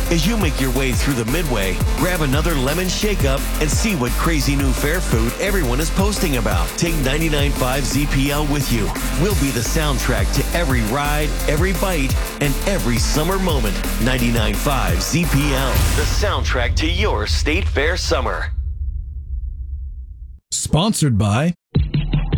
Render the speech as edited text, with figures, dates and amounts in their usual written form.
As you make your way through the Midway, grab another lemon shake-up and see what crazy new fair food everyone is posting about. Take 99.5 ZPL with you. We'll be the soundtrack to every ride, every bite, and every summer moment. 99.5 ZPL, the soundtrack to your State Fair summer. Sponsored by